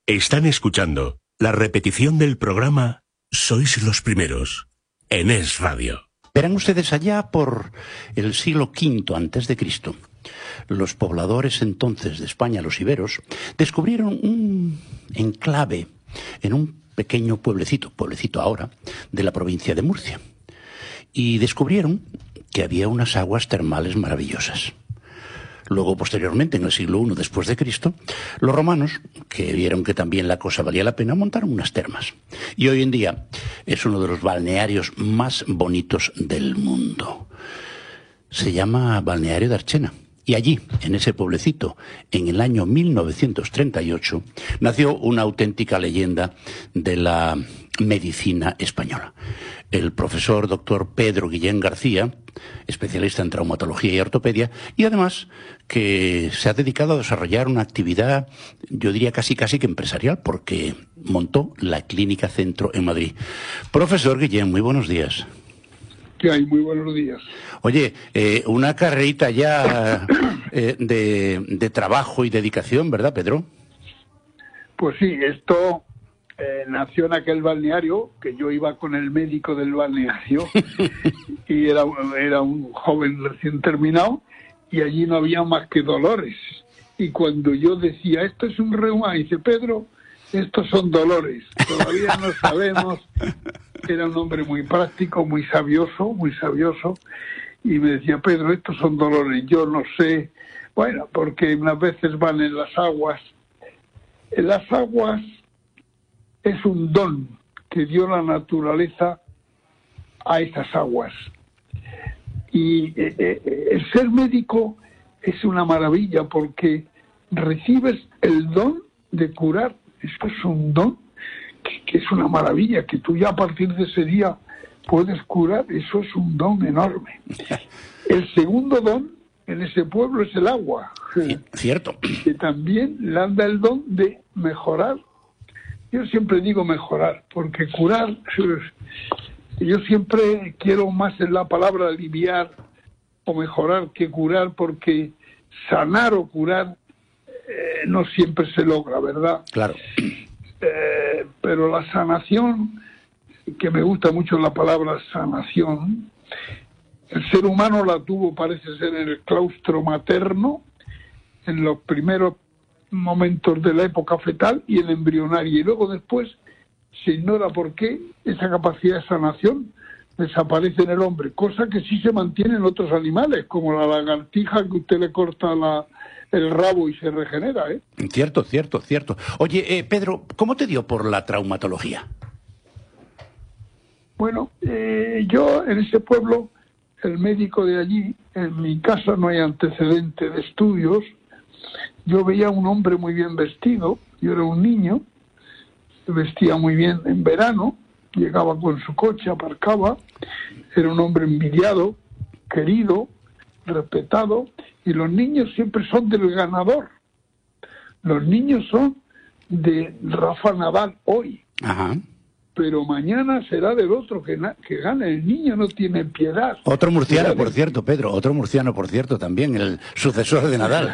Están escuchando la repetición del programa Sois los Primeros, en Es Radio. Verán ustedes, allá por el siglo V antes de Cristo, los pobladores entonces de España, los iberos, descubrieron un enclave en un pequeño pueblecito ahora, de la provincia de Murcia. Y descubrieron que había unas aguas termales maravillosas. Luego, posteriormente, en el siglo I después de Cristo, los romanos, que vieron que también la cosa valía la pena, montaron unas termas. Y hoy en día es uno de los balnearios más bonitos del mundo. Se llama Balneario de Archena. Y allí, en ese pueblecito, en el año 1938, nació una auténtica leyenda de la medicina española. El profesor doctor Pedro Guillén García, especialista en traumatología y ortopedia, y además que se ha dedicado a desarrollar una actividad, yo diría casi que empresarial, porque montó la Clínica Centro en Madrid. Profesor Guillén, muy buenos días. ¿Qué hay? Muy buenos días. Oye, una carrerita ya de trabajo y dedicación, ¿verdad, Pedro? Pues sí, esto nació en aquel balneario, que yo iba con el médico del balneario, y era un joven recién terminado, y allí no había más que dolores. Y cuando yo decía, esto es un reuma, dice, Pedro, estos son dolores, todavía no sabemos. Era un hombre muy práctico, muy sabioso, y me decía, Pedro, estos son dolores, yo no sé, bueno, porque unas veces van en las aguas. En las aguas es un don que dio la naturaleza a esas aguas. Y el ser médico es una maravilla porque recibes el don de curar. Esto es un don que es una maravilla, que tú ya a partir de ese día puedes curar. Eso es un don enorme. El segundo don en ese pueblo es el agua. Cierto. Que también le anda el don de mejorar. Yo siempre digo mejorar, porque curar, yo siempre quiero más en la palabra aliviar o mejorar que curar, porque sanar o curar no siempre se logra, ¿verdad? Claro. Pero la sanación, que me gusta mucho la palabra sanación, el ser humano la tuvo, parece ser, en el claustro materno, en los primeros momentos de la época fetal y el embrionario, y luego después se ignora por qué esa capacidad de sanación desaparece en el hombre, cosa que sí se mantiene en otros animales, como la lagartija, que usted le corta el rabo y se regenera, ¿eh? Cierto. Oye, Pedro, ¿cómo te dio por la traumatología? Bueno, yo en ese pueblo, el médico de allí, en mi casa no hay antecedente de estudios, yo veía a un hombre muy bien vestido, yo era un niño, se vestía muy bien en verano, llegaba con su coche, aparcaba, era un hombre envidiado, querido, respetado, y los niños siempre son del ganador. Los niños son de Rafa Nadal hoy. Ajá. Pero mañana será del otro que gane. El niño no tiene piedad. Otro murciano, por cierto, Pedro, también, el sucesor de Nadal.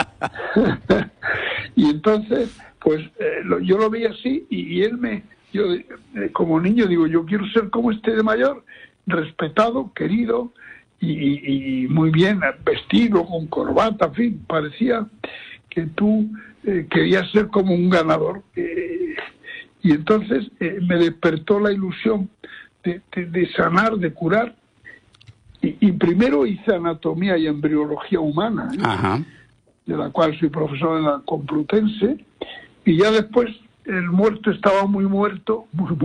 Y entonces, pues yo lo vi así, y él yo como niño digo, yo quiero ser como este de mayor, respetado, querido, y muy bien vestido, con corbata, en fin, parecía que tú querías ser como un ganador. Y entonces me despertó la ilusión de sanar, de curar. Y primero hice anatomía y embriología humana, Ajá. De la cual soy profesor en la Complutense, y ya después el muerto estaba muy muerto,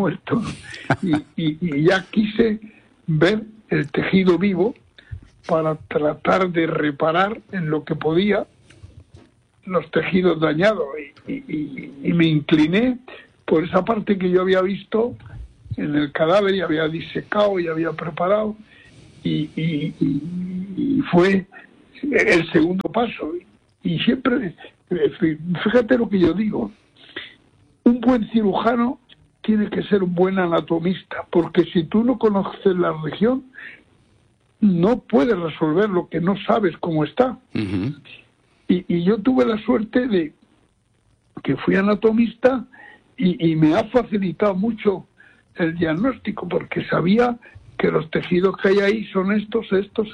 y ya quise ver el tejido vivo para tratar de reparar en lo que podía los tejidos dañados, y me incliné por esa parte que yo había visto en el cadáver y había disecado y había preparado, y fue el segundo paso. Y siempre, fíjate lo que yo digo, un buen cirujano tiene que ser un buen anatomista, porque si tú no conoces la región, no puedes resolver lo que no sabes cómo está. Uh-huh. Y yo tuve la suerte de que fui anatomista y me ha facilitado mucho el diagnóstico, porque sabía que los tejidos que hay ahí son estos,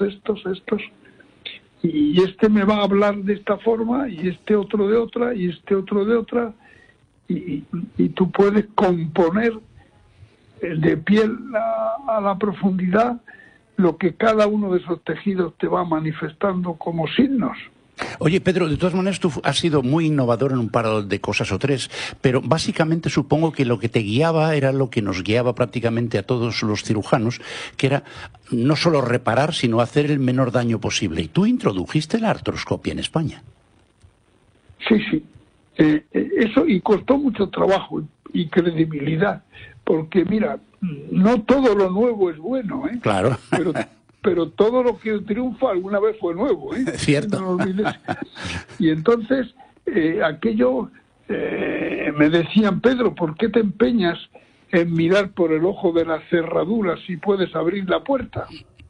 y este me va a hablar de esta forma, y este otro de otra, y este otro de otra, y tú puedes componer de piel a la profundidad lo que cada uno de esos tejidos te va manifestando como signos. Oye, Pedro, de todas maneras tú has sido muy innovador en un par de cosas o tres, pero básicamente supongo que lo que te guiaba era lo que nos guiaba prácticamente a todos los cirujanos, que era no solo reparar, sino hacer el menor daño posible. Y tú introdujiste la artroscopia en España. Sí. Eso, y costó mucho trabajo y credibilidad, porque mira, no todo lo nuevo es bueno, ¿eh? Claro. Pero todo lo que triunfa alguna vez fue nuevo, ¿eh? Cierto. No lo olvides. Y entonces, aquello, me decían, Pedro, ¿por qué te empeñas en mirar por el ojo de la cerradura si puedes abrir la puerta?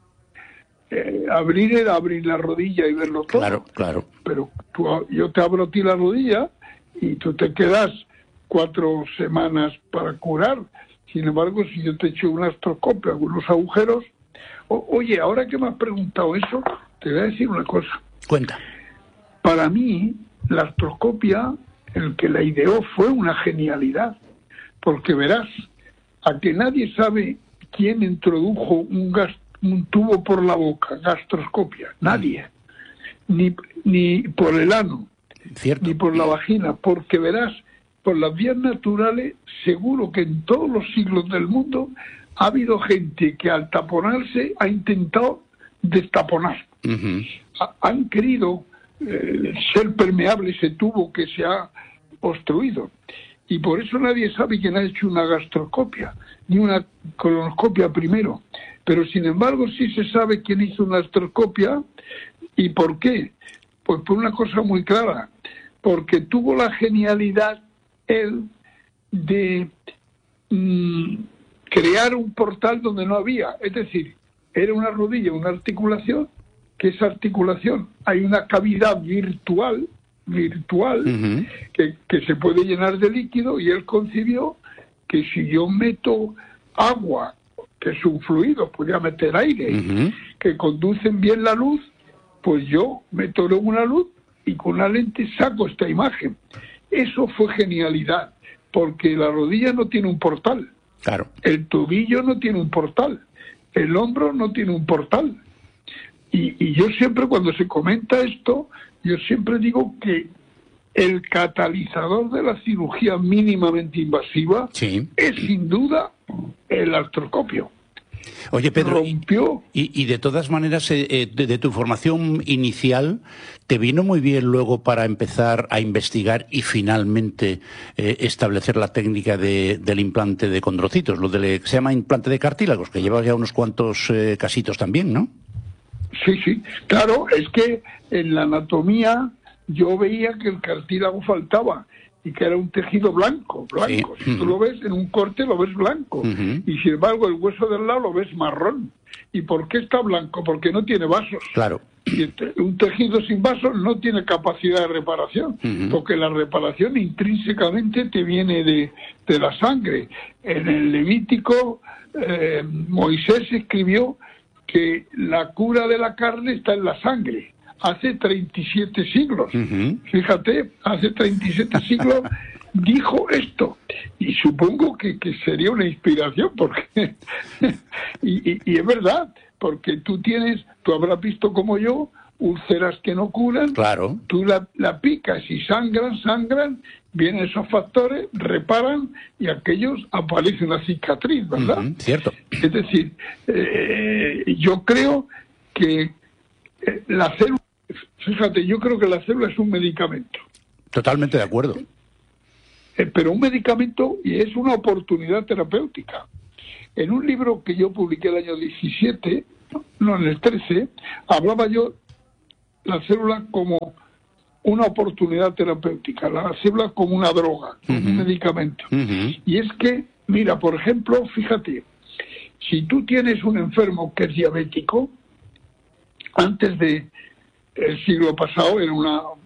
Abrir era abrir la rodilla y verlo todo. Claro. Pero yo te abro a ti la rodilla y tú te quedas 4 semanas para curar. Sin embargo, si yo te echo una artroscopia con unos agujeros... Oye, ahora que me has preguntado eso, te voy a decir una cosa. Cuenta. Para mí, la artroscopia, el que la ideó fue una genialidad, porque verás, a que nadie sabe quién introdujo un tubo por la boca, gastroscopia, nadie, ni por el ano, Cierto. ni por la vagina, porque verás, por las vías naturales, seguro que en todos los siglos del mundo ha habido gente que al taponarse ha intentado destaponar. Uh-huh. Han querido ser permeable ese tubo que se ha obstruido. Y por eso nadie sabe quién ha hecho una gastroscopia, ni una colonoscopia primero. Pero sin embargo sí se sabe quién hizo una gastroscopia. ¿Y por qué? Pues por una cosa muy clara. Porque tuvo la genialidad él de... crear un portal donde no había, es decir, era una rodilla, una articulación, que esa articulación hay una cavidad virtual, uh-huh, que se puede llenar de líquido, y él concibió que si yo meto agua, que es un fluido, podría meter aire, uh-huh, que conducen bien la luz, pues yo meto luego una luz y con una lente saco esta imagen. Eso fue genialidad, porque la rodilla no tiene un portal. Claro. El tobillo no tiene un portal, el hombro no tiene un portal. Y yo siempre, cuando se comenta esto, yo siempre digo que el catalizador de la cirugía mínimamente invasiva, sí, es sin duda el artroscopio. Oye, Pedro, rompió. Y de todas maneras, de tu formación inicial, ¿te vino muy bien luego para empezar a investigar y finalmente establecer la técnica del implante de condrocitos, lo que se llama implante de cartílagos, que lleva ya unos cuantos casitos también, ¿no? Sí, claro, es que en la anatomía yo veía que el cartílago faltaba y que era un tejido blanco. Sí. Si tú lo ves en un corte, lo ves blanco. Uh-huh. Y sin embargo, el hueso del lado lo ves marrón. ¿Y por qué está blanco? Porque no tiene vasos. Claro. Y un tejido sin vasos no tiene capacidad de reparación, uh-huh, porque la reparación intrínsecamente te viene de la sangre. En el Levítico, Moisés escribió que la cura de la carne está en la sangre. Hace 37 siglos. Uh-huh. Fíjate, hace 37 siglos dijo esto. Y supongo que sería una inspiración, porque y es verdad, porque tú habrás visto como yo, úlceras que no curan. Claro. Tú la picas y sangran, vienen esos factores, reparan y aquellos aparece una cicatriz, ¿verdad? Uh-huh, cierto. Es decir, yo creo que la célula, fíjate, yo creo que la célula es un medicamento. Totalmente de acuerdo. Pero un medicamento, y es una oportunidad terapéutica. En un libro que yo publiqué el año 17, no, en el 13, hablaba yo la célula como una oportunidad terapéutica, la célula como una droga, como un medicamento. Uh-huh. Y es que, mira, por ejemplo, fíjate, si tú tienes un enfermo que es diabético, antes de el siglo pasado era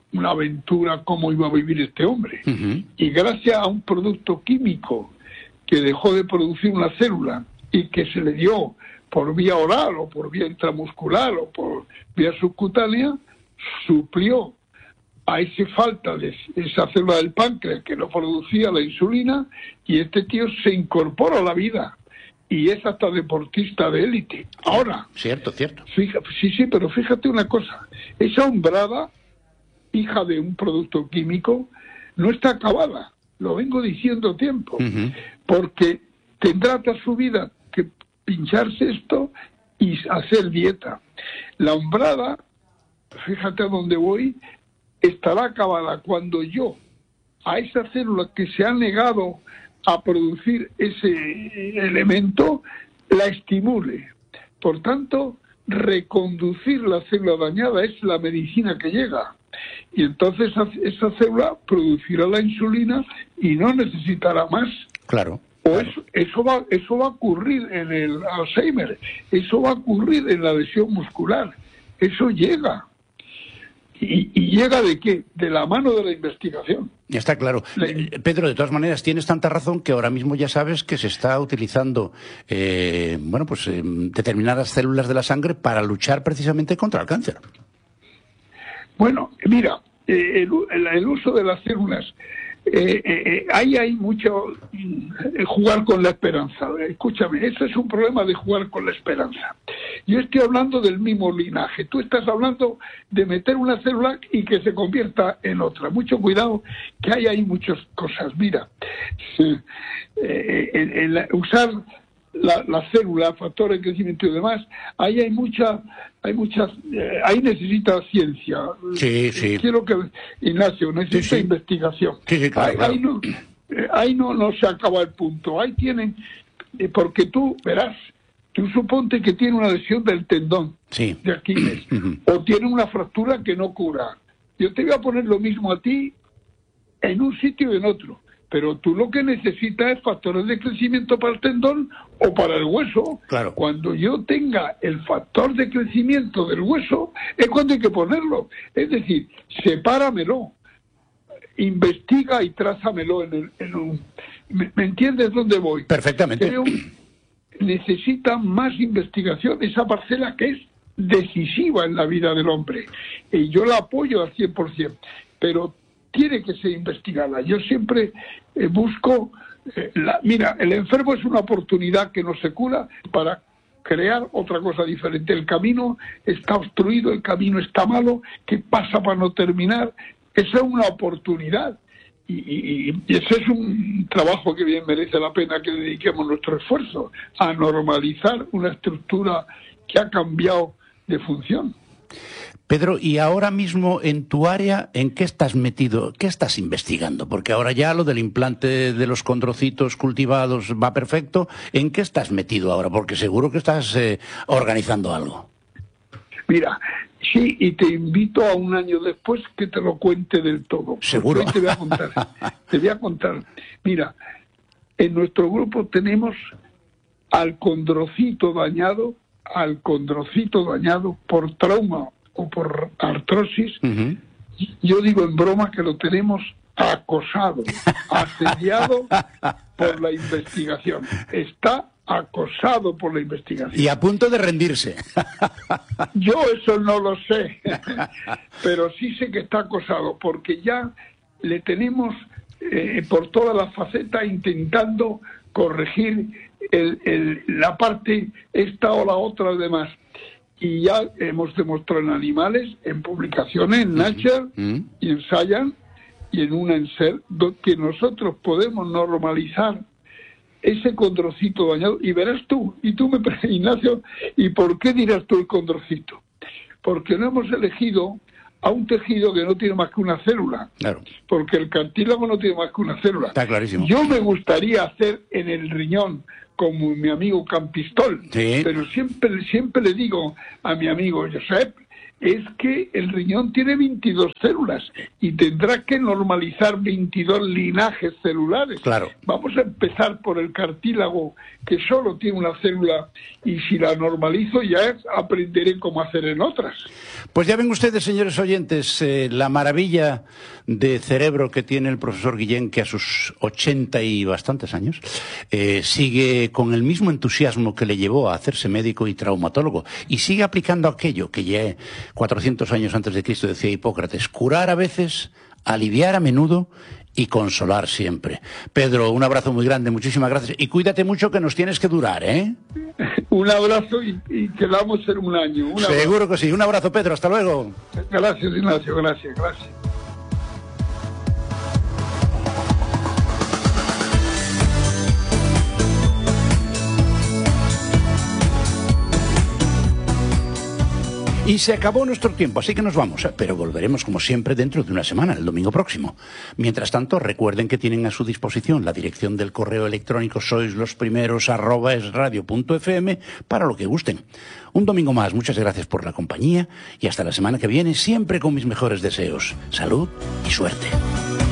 una aventura cómo iba a vivir este hombre. Y gracias a un producto químico que dejó de producir una célula y que se le dio por vía oral o por vía intramuscular o por vía subcutánea, suplió a esa falta de esa célula del páncreas que no producía la insulina, y este tío se incorpora a la vida y es hasta deportista de élite. Ahora, cierto. Sí, pero fíjate una cosa, esa hombrada, hija de un producto químico, no está acabada, lo vengo diciendo tiempo, porque tendrá toda su vida que pincharse esto y hacer dieta. La hombrada, fíjate a dónde voy, estará acabada cuando yo, a esa célula que se ha negado a producir ese elemento, la estimule. Por tanto, reconducir la célula dañada es la medicina que llega. Y entonces esa célula producirá la insulina y no necesitará más. Claro. Eso va a ocurrir en el Alzheimer, eso va a ocurrir en la lesión muscular, eso llega. ¿Y llega de qué? De la mano de la investigación. Ya está claro. Pedro, de todas maneras, tienes tanta razón que ahora mismo ya sabes que se está utilizando determinadas células de la sangre para luchar precisamente contra el cáncer. Bueno, mira, el uso de las células, ahí hay mucho jugar con la esperanza. Escúchame, eso es un problema de jugar con la esperanza. Yo estoy hablando del mismo linaje. Tú estás hablando de meter una célula y que se convierta en otra. Mucho cuidado, que hay ahí muchas cosas. Mira, usar la célula, factores de crecimiento y demás, ahí ahí necesita ciencia. Sí. Quiero que, Ignacio, necesita investigación. Sí, claro. Ahí no se acaba el punto. Ahí tienen, porque tú verás, tú suponte que tiene una lesión del tendón de Aquiles, o tiene una fractura que no cura. Yo te voy a poner lo mismo a ti en un sitio y en otro. Pero tú lo que necesitas es factores de crecimiento para el tendón o para el hueso. Claro. Cuando yo tenga el factor de crecimiento del hueso, es cuando hay que ponerlo. Es decir, sepáramelo, investiga y trázamelo en un... ¿Me entiendes dónde voy? Perfectamente. Creo necesita más investigación esa parcela que es decisiva en la vida del hombre. Y yo la apoyo al 100%, pero tiene que ser investigada. Yo siempre busco... mira, el enfermo es una oportunidad que no se cura para crear otra cosa diferente. El camino está obstruido, el camino está malo, ¿qué pasa para no terminar? Esa es una oportunidad. Y ese es un trabajo que bien merece la pena que dediquemos nuestro esfuerzo a normalizar una estructura que ha cambiado de función. Pedro, y ahora mismo en tu área, ¿en qué estás metido? ¿Qué estás investigando? Porque ahora ya lo del implante de los condrocitos cultivados va perfecto. ¿En qué estás metido ahora? Porque seguro que estás organizando algo. Mira, sí, y te invito a un año después que te lo cuente del todo. Seguro. Hoy te voy a contar. Mira, en nuestro grupo tenemos al condrocito dañado por trauma o por artrosis. Yo digo en broma que lo tenemos acosado, asediado por la investigación. Está acosado por la investigación. Y a punto de rendirse. Yo eso no lo sé, pero sí sé que está acosado, porque ya le tenemos por todas las facetas intentando corregir la parte esta o la otra además. Y ya hemos demostrado en animales, en publicaciones, en Nature y en Science y en una en Cell, que nosotros podemos normalizar ese condrocito dañado. Y verás tú, Ignacio, ¿y por qué dirás tú el condrocito? Porque no hemos elegido a un tejido que no tiene más que una célula. Claro. Porque el cartílago no tiene más que una célula. Está clarísimo. Yo me gustaría hacer en el riñón como mi amigo Campistol, pero siempre le digo a mi amigo Josep, es que el riñón tiene 22 células y tendrá que normalizar 22 linajes celulares. Claro. Vamos a empezar por el cartílago, que solo tiene una célula, y si la normalizo ya aprenderé cómo hacer en otras. Pues ya ven ustedes, señores oyentes, la maravilla de cerebro que tiene el profesor Guillén, que a sus 80 y bastantes años sigue con el mismo entusiasmo que le llevó a hacerse médico y traumatólogo, y sigue aplicando aquello que ya 400 años antes de Cristo decía Hipócrates: curar a veces, aliviar a menudo y consolar siempre. Pedro, un abrazo muy grande, muchísimas gracias, y cuídate mucho, que nos tienes que durar, ¿eh? Un abrazo y quedamos en un año. Seguro que sí. Un abrazo, Pedro, hasta luego. Gracias, Ignacio, gracias. Y se acabó nuestro tiempo, así que nos vamos, pero volveremos como siempre dentro de una semana, el domingo próximo. Mientras tanto, recuerden que tienen a su disposición la dirección del correo electrónico soislosprimeros@esradio.fm para lo que gusten. Un domingo más, muchas gracias por la compañía y hasta la semana que viene, siempre con mis mejores deseos. Salud y suerte.